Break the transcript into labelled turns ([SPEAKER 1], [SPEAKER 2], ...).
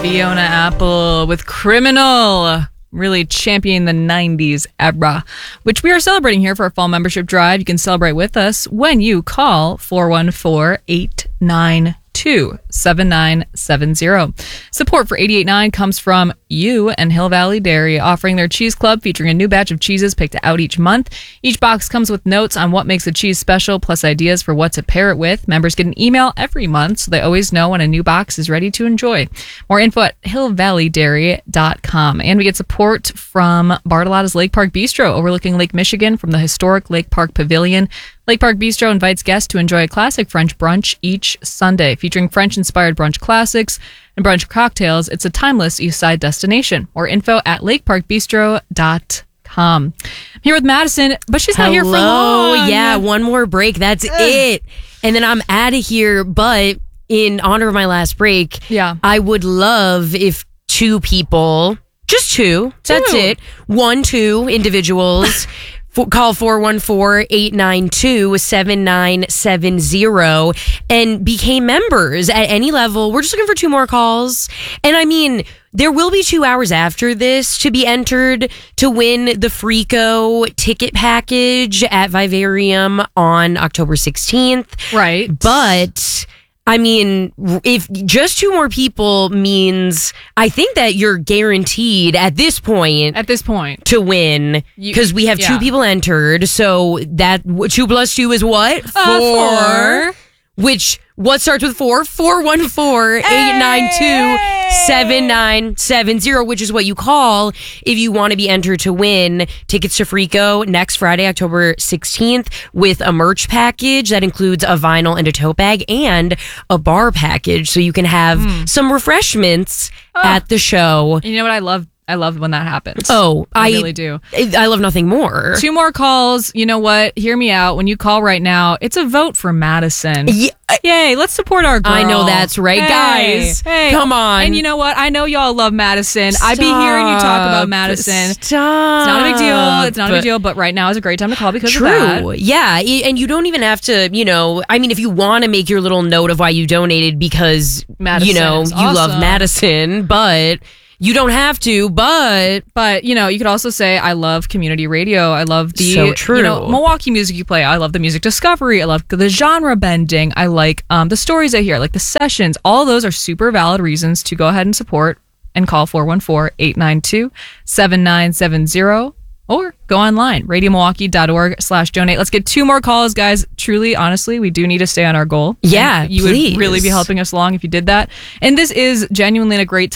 [SPEAKER 1] Fiona Apple with Criminal, really championing the 90s era, which we are celebrating here for our fall membership drive. You can celebrate with us when you call 414-892-7970. Support for 88.9 comes from you and Hill Valley Dairy, offering their cheese club featuring a new batch of cheeses picked out each month. Each box comes with notes on what makes a cheese special, plus ideas for what to pair it with. Members get an email every month, so they always know when a new box is ready to enjoy. More info at hillvalleydairy.com. And we get support from Bartolotta's Lake Park Bistro, overlooking Lake Michigan from the historic Lake Park Pavilion. Lake Park Bistro invites guests to enjoy a classic French brunch each Sunday, featuring French-inspired brunch classics and brunch cocktails. It's a timeless East Side destination. More info at lakeparkbistro.com. I'm here with Madison, but she's not here for long.
[SPEAKER 2] Yeah, one more break. That's it. And then I'm out of here. But in honor of my last break, I would love if two people, just two, that's it, 2 individuals, call 414-892-7970 and became members at any level. We're just looking for 2 more calls. And I mean, there will be 2 hours after this to be entered to win the Frico ticket package at Vivarium on October 16th.
[SPEAKER 1] Right.
[SPEAKER 2] But I mean, if just 2 more people means, I think that you're guaranteed at this point to win, because we have 2 people entered. So that 2 plus 2 is what? 4. Which, what starts with 4? 414-892-7970, which is what you call if you want to be entered to win tickets to Frico next Friday, October 16th, with a merch package that includes a vinyl and a tote bag and a bar package, so you can have some refreshments at the show.
[SPEAKER 1] You know what I love? I love when that happens.
[SPEAKER 2] Oh,
[SPEAKER 1] I really do.
[SPEAKER 2] I love nothing more.
[SPEAKER 1] 2 more calls. You know what? Hear me out. When you call right now, it's a vote for Madison.
[SPEAKER 2] Yeah.
[SPEAKER 1] Yay, let's support our girl.
[SPEAKER 2] I know that's right, guys. Come on.
[SPEAKER 1] And you know what? I know y'all love Madison. I be hearing you talk about Madison.
[SPEAKER 2] Stop.
[SPEAKER 1] It's not a big deal. It's not a big deal, but right now is a great time to call because of that.
[SPEAKER 2] Yeah, and you don't even have to, I mean, if you want to make your little note of why you donated because,
[SPEAKER 1] Madison
[SPEAKER 2] you
[SPEAKER 1] awesome.
[SPEAKER 2] love Madison, but you don't have to, but
[SPEAKER 1] you could also say, I love community radio. I love the
[SPEAKER 2] so true.
[SPEAKER 1] Milwaukee music you play. I love the music discovery. I love the genre bending. I like the stories I hear, like the sessions. All those are super valid reasons to go ahead and support and call 414-892-7970 or go online, radiomilwaukee.org/donate. Let's get 2 more calls, guys. Truly, honestly, we do need to stay on our goal.
[SPEAKER 2] Yeah,
[SPEAKER 1] you
[SPEAKER 2] please.
[SPEAKER 1] would really be helping us along if you did that. And this is genuinely a great time